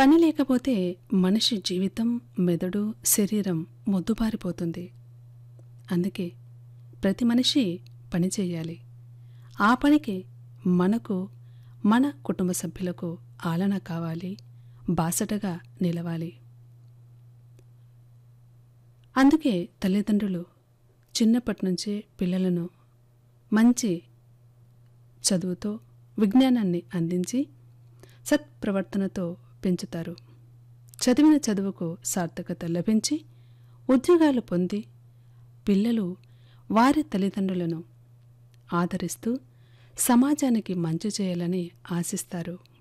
పని లేకపోతే మనిషి జీవితం, మెదడు, శరీరం మొద్దుబారిపోతుంది. అందుకే ప్రతి మనిషి పని చేయాలి. ఆ పనికి మనకు, మన కుటుంబ సభ్యులకు ఆలన కావాలి, బాసటగా నిలవాలి. అందుకే తల్లిదండ్రులు చిన్నప్పటి నుంచే పిల్లలను మంచి చదువుతో, విజ్ఞానాన్ని అందించి సత్ప్రవర్తనతో పెంచుతారు. చదివిన చదువుకు సార్థకత లభించి ఉద్యోగాలు పొంది పిల్లలు వారి తల్లిదండ్రులను ఆదరిస్తూ సమాజానికి మంచి చేయాలని ఆశిస్తారు.